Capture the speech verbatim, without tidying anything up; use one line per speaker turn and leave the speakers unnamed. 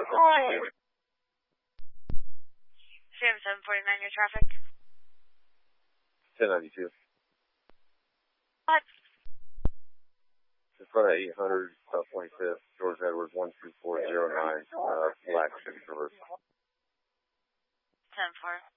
Sam seven forty-nine, your traffic.
ten ninety-two.
What?
In front of eight hundred, South twenty-fifth, George Edwards, one two four zero nine, uh, Black City River.
ten four.